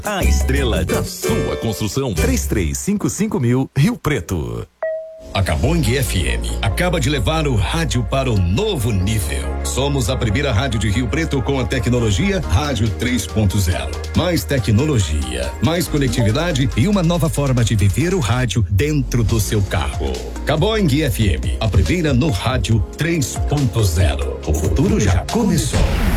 A estrela da sua construção. 3355.000 Rio Preto. A Cabong FM acaba de levar o rádio para o novo nível. Somos a primeira rádio de Rio Preto com a tecnologia Rádio 3.0. Mais tecnologia, mais conectividade e uma nova forma de viver o rádio dentro do seu carro. Cabong FM, a primeira no Rádio 3.0. O futuro já começou.